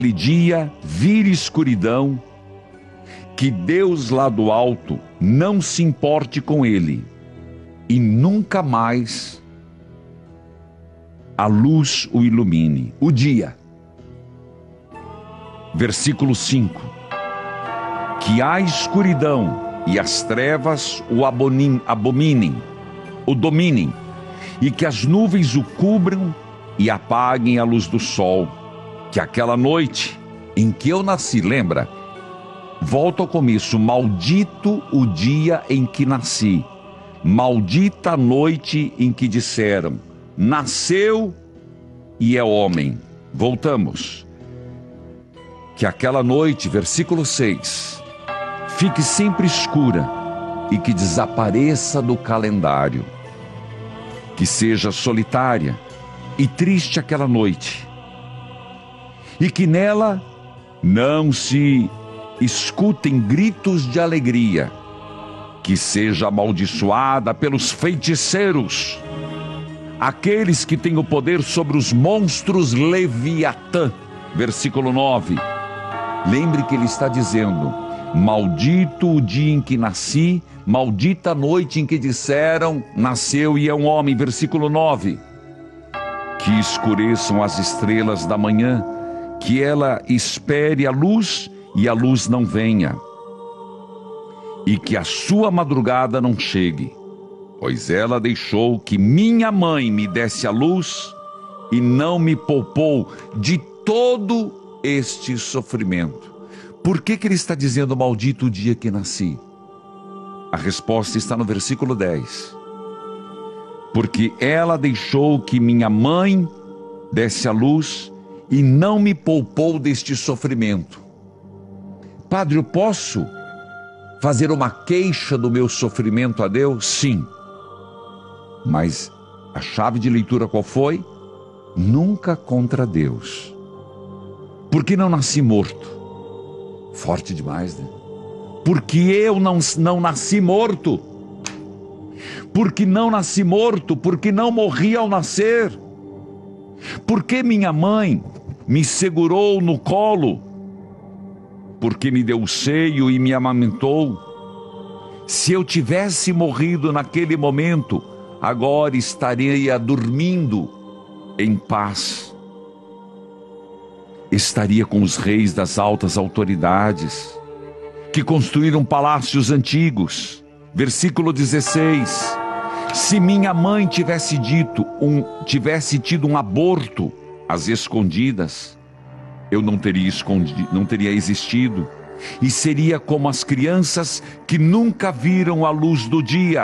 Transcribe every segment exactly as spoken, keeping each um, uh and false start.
naquele dia vir escuridão, que Deus lá do alto não se importe com ele e nunca mais a luz o ilumine. O dia. Versículo cinco. Que a escuridão e as trevas o abominem, o dominem, e que as nuvens o cubram e apaguem a luz do sol. Que aquela noite em que eu nasci, lembra? Volto ao começo. Maldito o dia em que nasci, maldita a noite em que disseram, nasceu e é homem. Voltamos. Que aquela noite, versículo seis, fique sempre escura e que desapareça do calendário. Que seja solitária e triste aquela noite, e que nela não se escutem gritos de alegria. Que seja amaldiçoada pelos feiticeiros, aqueles que têm o poder sobre os monstros Leviatã. Versículo nove. Lembre que ele está dizendo, maldito o dia em que nasci, maldita a noite em que disseram, nasceu e é um homem. Versículo nove. Que escureçam as estrelas da manhã, que ela espere a luz e a luz não venha, e que a sua madrugada não chegue, pois ela deixou que minha mãe me desse a luz e não me poupou de todo este sofrimento. Por que que ele está dizendo maldito o dia que nasci? A resposta está no versículo dez. Porque ela deixou que minha mãe desse a luz e não me poupou deste sofrimento. Padre, eu posso fazer uma queixa do meu sofrimento a Deus? Sim. Mas a chave de leitura qual foi? Nunca contra Deus. Porque não nasci morto. Forte demais, né? Porque eu não, não nasci morto. Porque não nasci morto, porque não morri ao nascer. Porque minha mãe me segurou no colo, porque me deu o seio e me amamentou. Se eu tivesse morrido naquele momento, agora estaria dormindo em paz. Estaria com os reis das altas autoridades, que construíram palácios antigos. Versículo dezesseis. Se minha mãe tivesse dito, um, tivesse tido um aborto às escondidas, eu não teria escondido, não teria existido, e seria como as crianças que nunca viram a luz do dia.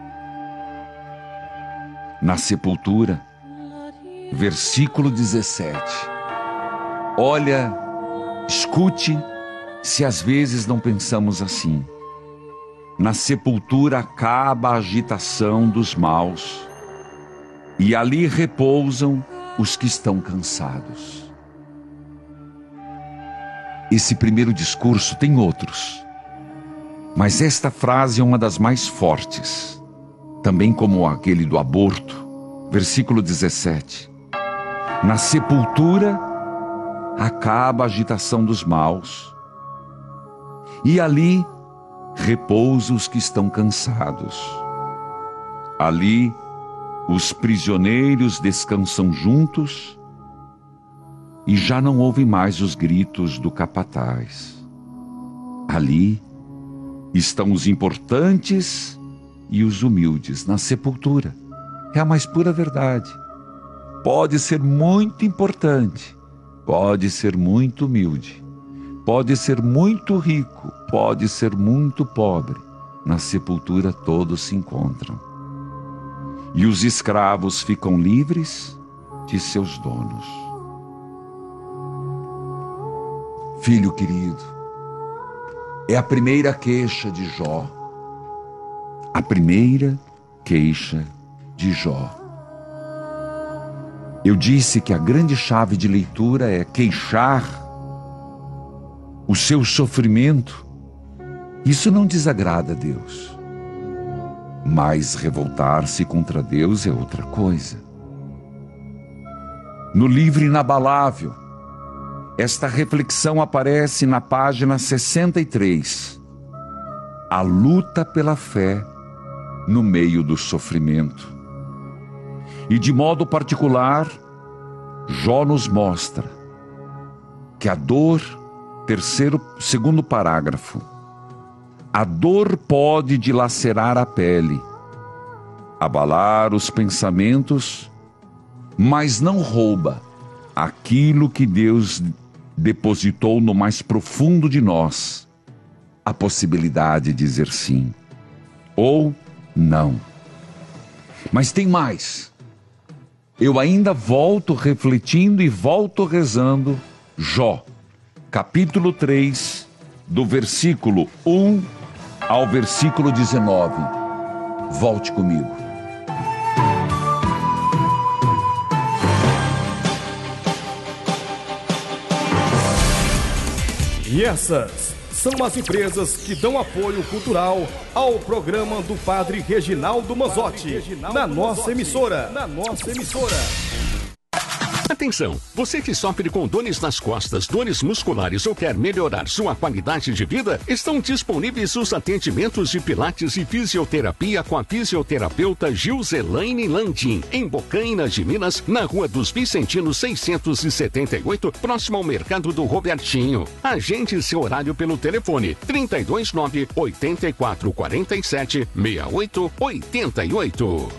Na sepultura, versículo dezessete. Olha, escute, se às vezes não pensamos assim. Na sepultura acaba a agitação dos maus, e ali repousam os que estão cansados. Esse primeiro discurso tem outros, mas esta frase é uma das mais fortes, também como aquele do aborto. Versículo dezessete. Na sepultura acaba a agitação dos maus, e ali repousa os que estão cansados. Ali os prisioneiros descansam juntos e já não ouvem mais os gritos do capataz. Ali estão os importantes e os humildes. Na sepultura é a mais pura verdade. Pode ser muito importante, pode ser muito humilde, pode ser muito rico, pode ser muito pobre. Na sepultura todos se encontram. E os escravos ficam livres de seus donos. Filho querido, é a primeira queixa de Jó. A primeira queixa de Jó. Eu disse que a grande chave de leitura é queixar o seu sofrimento. Isso não desagrada a Deus. Mas revoltar-se contra Deus é outra coisa. No livro inabalável, esta reflexão aparece na página sessenta e três. A luta pela fé no meio do sofrimento. E de modo particular, Jó nos mostra que a dor, terceiro, segundo parágrafo, a dor pode dilacerar a pele, abalar os pensamentos, mas não rouba aquilo que Deus depositou no mais profundo de nós, a possibilidade de dizer sim ou não. Mas tem mais. Eu ainda volto refletindo e volto rezando Jó, capítulo três, do versículo um ao versículo dezenove. Volte comigo. E essas são as empresas que dão apoio cultural ao programa do Padre Reginaldo Manzotti, na nossa emissora. Na nossa emissora. Atenção, você que sofre com dores nas costas, dores musculares ou quer melhorar sua qualidade de vida, estão disponíveis os atendimentos de pilates e fisioterapia com a fisioterapeuta Gilzelaine Landim, em Bocaina de Minas, na Rua dos Vicentinos seiscentos e setenta e oito, próximo ao Mercado do Robertinho. Agende seu horário pelo telefone trinta e dois nove, oitenta e quatro, quarenta e sete, sessenta e oito, oitenta e oito.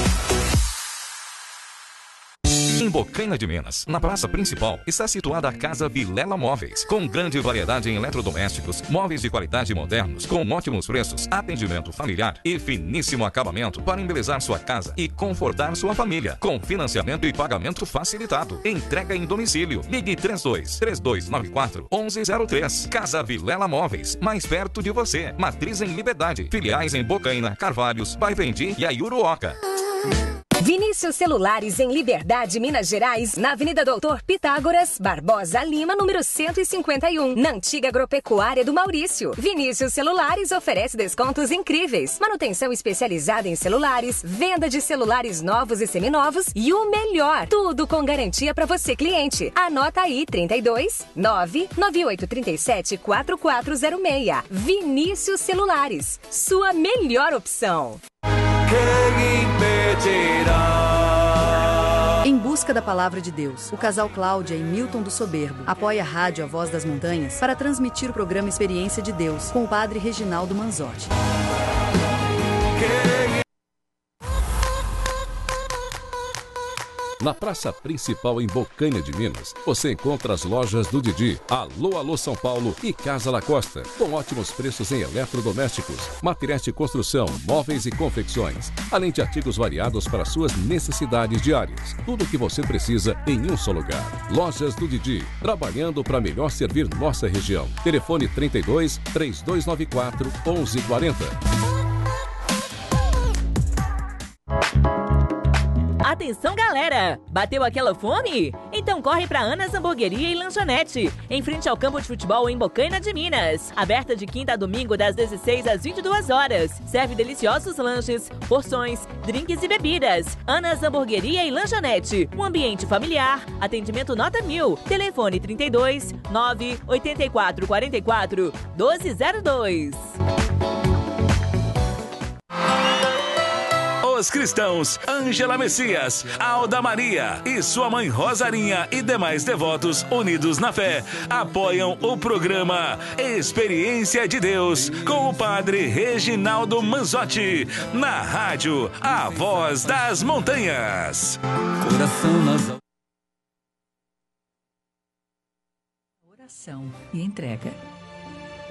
Em Bocaina de Minas, na praça principal, está situada a Casa Vilela Móveis, com grande variedade em eletrodomésticos, móveis de qualidade modernos, com ótimos preços, atendimento familiar e finíssimo acabamento para embelezar sua casa e confortar sua família, com financiamento e pagamento facilitado. Entrega em domicílio. Ligue trinta e dois, três dois nove quatro, onze zero três. Casa Vilela Móveis, mais perto de você. Matriz em Liberdade. Filiais em Bocaina, Carvalhos, Baivendi e Ayuruoca. Vinícius Celulares em Liberdade, Minas Gerais, na Avenida Doutor Pitágoras Barbosa Lima, número cento e cinquenta e um, na antiga agropecuária do Maurício. Vinícius Celulares oferece descontos incríveis, manutenção especializada em celulares, venda de celulares novos e seminovos e o melhor, tudo com garantia para você, cliente. Anota aí, trinta e dois, nove nove oito três sete, quatro quatro zero seis. Vinícius Celulares, sua melhor opção. Em busca da palavra de Deus, o casal Cláudia e Milton do Soberbo apoia a rádio A Voz das Montanhas para transmitir o programa Experiência de Deus com o Padre Reginaldo Manzotti. Na praça principal em Bocaina de Minas, você encontra as lojas do Didi, Alô Alô São Paulo e Casa La Costa, com ótimos preços em eletrodomésticos, materiais de construção, móveis e confecções, além de artigos variados para suas necessidades diárias. Tudo o que você precisa em um só lugar. Lojas do Didi, trabalhando para melhor servir nossa região. Telefone trinta e dois, três dois nove quatro, onze quarenta. Atenção, galera! Bateu aquela fome? Então corre pra Ana's Hamburgueria e Lanchonete, em frente ao campo de futebol em Bocaina de Minas. Aberta de quinta a domingo, das dezesseis às vinte e duas horas. Serve deliciosos lanches, porções, drinks e bebidas. Ana's Hamburgueria e Lanchonete. Um ambiente familiar. Atendimento nota mil. Telefone trinta e dois, nove oito quatro quatro quatro, doze zero dois. Os cristãos Ângela Messias, Alda Maria e sua mãe Rosarinha e demais devotos unidos na fé apoiam o programa Experiência de Deus com o Padre Reginaldo Manzotti, na rádio A Voz das Montanhas. Coração nas... Oração e entrega.